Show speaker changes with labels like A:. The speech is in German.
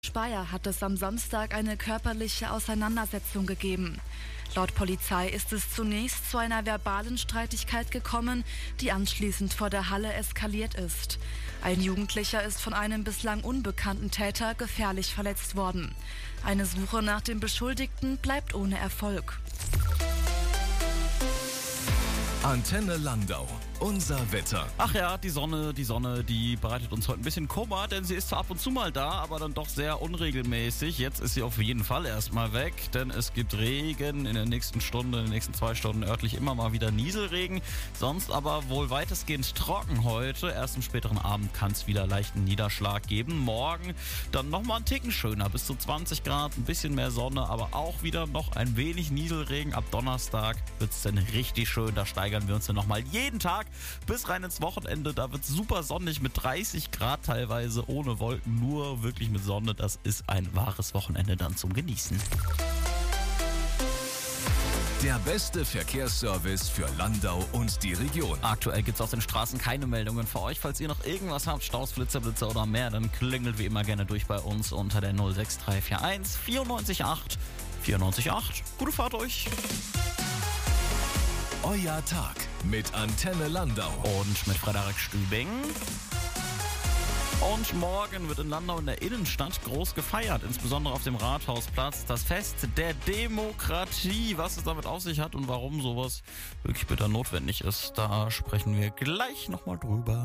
A: Speyer hat es am Samstag eine körperliche Auseinandersetzung gegeben. Laut Polizei ist es zunächst zu einer verbalen Streitigkeit gekommen, die anschließend vor der Halle eskaliert ist. Ein Jugendlicher ist von einem bislang unbekannten Täter gefährlich verletzt worden. Eine Suche nach dem Beschuldigten bleibt ohne Erfolg.
B: Antenne Landau. Unser Wetter.
C: Ach ja, die Sonne, die bereitet uns heute ein bisschen Kummer, denn sie ist zwar ab und zu mal da, aber dann doch sehr unregelmäßig. Jetzt ist sie auf jeden Fall erstmal weg, denn es gibt Regen in der nächsten Stunde, in den nächsten 2 Stunden örtlich immer mal wieder Nieselregen. Sonst aber wohl weitestgehend trocken heute. Erst im späteren Abend kann es wieder leichten Niederschlag geben. Morgen dann nochmal einen Ticken schöner, bis zu 20 Grad, ein bisschen mehr Sonne, aber auch wieder noch ein wenig Nieselregen. Ab Donnerstag wird es dann richtig schön, da steigern wir uns dann nochmal jeden Tag bis rein ins Wochenende. Da wird es super sonnig mit 30 Grad teilweise, ohne Wolken, nur wirklich mit Sonne. Das ist ein wahres Wochenende dann zum Genießen.
B: Der beste Verkehrsservice für Landau und die Region.
C: Aktuell gibt es auf den Straßen keine Meldungen für euch. Falls ihr noch irgendwas habt, Staus, Blitzer oder mehr, dann klingelt wie immer gerne durch bei uns unter der 06341 94 8. Gute Fahrt euch.
B: Euer Tag mit Antenne Landau
C: Und mit Frederik Stübing. Und morgen wird in Landau in der Innenstadt groß gefeiert, insbesondere auf dem Rathausplatz. Das Fest der Demokratie. Was es damit auf sich hat und warum sowas wirklich bitter notwendig ist, da sprechen wir gleich nochmal drüber.